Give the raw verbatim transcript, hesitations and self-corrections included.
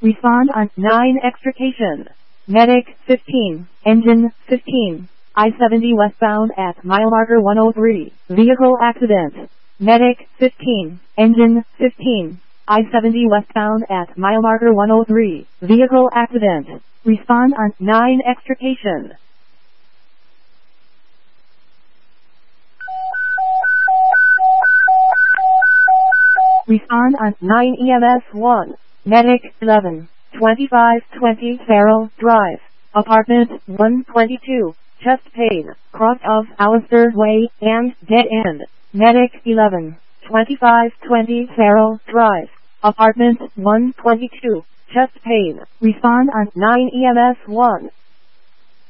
Respond on nine extrication. Medic fifteen, engine fifteen, I seventy westbound at mile marker one oh three, vehicle accident. Medic fifteen, engine fifteen, I seventy westbound at mile marker one oh three, vehicle accident. Respond on nine extrication. Respond on nine E M S one. Medic eleven, twenty-five twenty Farrell Drive, apartment one twenty-two, chest pain, cross of Alistair Way, and dead end. Medic eleven, twenty-five twenty Farrell Drive, apartment one twenty-two, chest pain. Respond on nine E M S one.